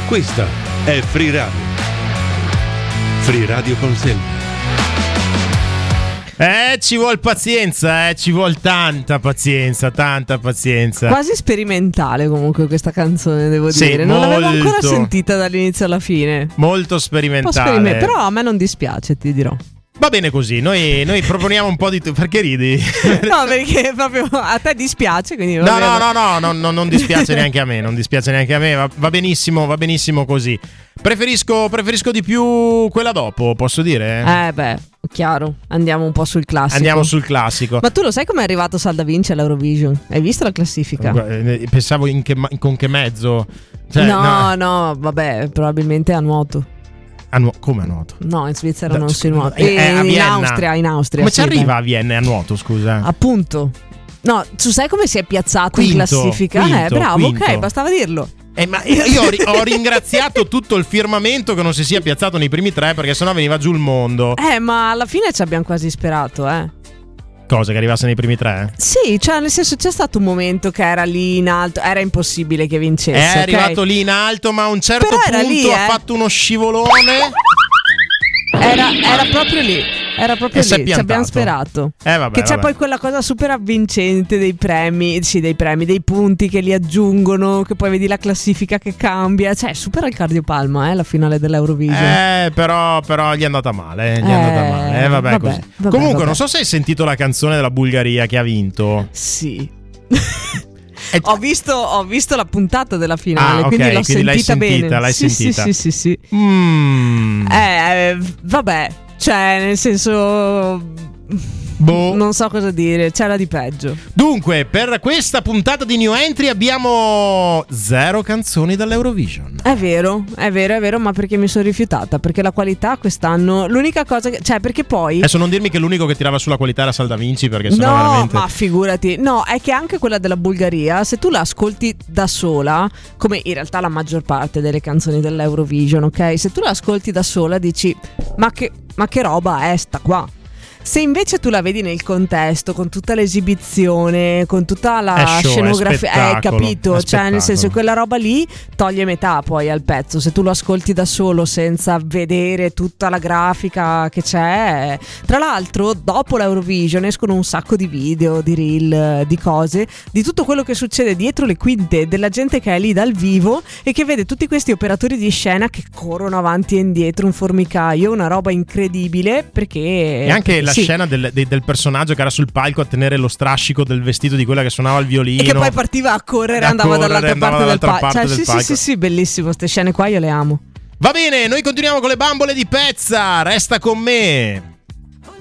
Questa è Free Radio. Free Radio consente. Ci vuol pazienza, ci vuol tanta pazienza. Quasi sperimentale comunque questa canzone, devo Sì, dire. Non l'avevo molto. ancora sentita dall'inizio alla fine. Molto sperimentale. Però a me non dispiace, ti dirò. Va bene così, noi proponiamo un po' di... Perché ridi? No, perché proprio a te dispiace, quindi No, non dispiace neanche a me, va benissimo così. Preferisco di più quella dopo, posso dire? Chiaro, andiamo un po' sul classico. Andiamo sul classico. Ma tu lo sai come è arrivato Sal Da Vinci all'Eurovision? Hai visto la classifica? Pensavo con che mezzo? No, vabbè, probabilmente a nuoto. Come a nuoto? No, in Svizzera non si nuota. A In Austria. Come ci arriva a Vienna a nuoto, scusa? Appunto. No, tu sai come si è piazzato in classifica? Bravo, quinto. ok, bastava dirlo. Ma io ho ringraziato tutto il firmamento che non si sia piazzato nei primi 3, perché sennò veniva giù il mondo. Ma alla fine ci abbiamo quasi sperato, Cosa, che arrivasse nei primi 3? Sì, cioè nel senso c'è stato un momento che era lì in alto, era impossibile che vincesse. È arrivato lì in alto, ma a un certo punto lì, ha fatto uno scivolone. Era proprio lì. Era proprio si è lì, ci piantato. abbiamo sperato. Vabbè, c'è poi quella cosa super avvincente dei premi, dei punti che li aggiungono, che poi vedi la classifica che cambia. Cioè, supera il cardiopalma, la finale dell'Eurovision. Però gli è andata male. Vabbè, così. Comunque, non so se hai sentito la canzone della Bulgaria che ha vinto. Sì. Ho visto la puntata della finale, quindi l'ho sentita bene. L'hai sentita? Sì. Vabbè, cioè nel senso non so cosa dire, c'era di peggio. Dunque, per questa puntata di New Entry abbiamo 0 canzoni dall'Eurovision. È vero, ma perché mi sono rifiutata? Perché la qualità quest'anno, l'unica cosa che, cioè, perché poi adesso non dirmi che l'unico che tirava sulla qualità era Sal Da Vinci, perché sennò veramente... ma figurati. No, è che anche quella della Bulgaria, se tu la ascolti da sola, come in realtà la maggior parte delle canzoni dell'Eurovision, ok? Se tu la ascolti da sola dici ma che roba è sta qua? Se invece tu la vedi nel contesto, con tutta l'esibizione, con tutta la scenografia, hai capito? Cioè, nel senso, quella roba lì toglie metà poi al pezzo. Se tu lo ascolti da solo senza vedere tutta la grafica che c'è. Tra l'altro, dopo l'Eurovision escono un sacco di video, di reel, di cose, di tutto quello che succede dietro le quinte, della gente che è lì dal vivo e che vede tutti questi operatori di scena che corrono avanti e indietro, un formicaio, una roba incredibile, perché... E anche la scena del personaggio che era sul palco a tenere lo strascico del vestito di quella che suonava il violino e che poi partiva a correre e andava dall'altra parte del palco. Sì, bellissimo, queste scene qua io le amo. Va bene, noi continuiamo con le bambole di Pezza, resta con me.